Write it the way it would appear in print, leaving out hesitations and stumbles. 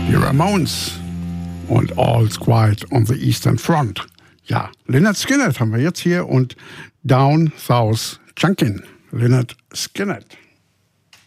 Die Ramones und All's Quiet on the Eastern Front. Ja, Lynyrd Skynyrd haben wir jetzt hier und Down South Junkin'. Lynyrd Skynyrd.